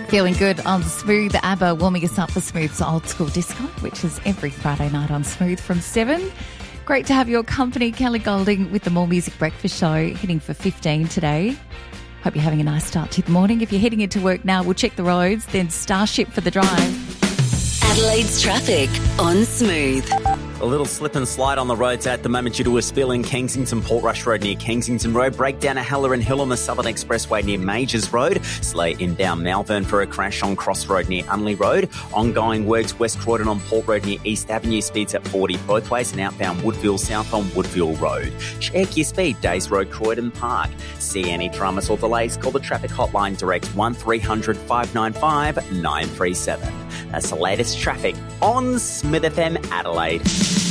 Feeling good on Smooth. ABBA warming us up for Smooth's Old School Disco, which is every Friday night on Smooth from 7. Great to have your company. Kelly Golding with the More Music Breakfast Show, hitting for 15 today. Hope you're having a nice start to the morning. If you're heading into work now, we'll check the roads, then Starship for the drive. Adelaide's traffic on Smooth. A little slip and slide on the roads at the moment due to a spill in Kensington Portrush Road near Kensington Road. Breakdown at Halloran Hill on the Southern Expressway near Majors Road. Slay inbound Malvern for a crash on Cross Road near Unley Road. Ongoing works West Croydon on Port Road near East Avenue. Speeds at 40 both ways, and outbound Woodville South on Woodville Road. Check your speed. Days Road, Croydon Park. See any dramas or delays? Call the traffic hotline direct 1300 595 937. That's the latest traffic on Smith FM Adelaide.